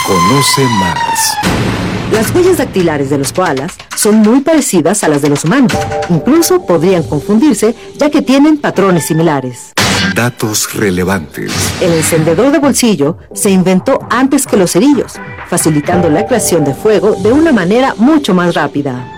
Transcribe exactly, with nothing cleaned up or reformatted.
Conoce más. Las huellas dactilares de los koalas son muy parecidas a las de los humanos. Incluso podrían confundirse, ya que tienen patrones similares. Datos relevantes. El encendedor de bolsillo se inventó antes que los cerillos, facilitando la creación de fuego de una manera mucho más rápida.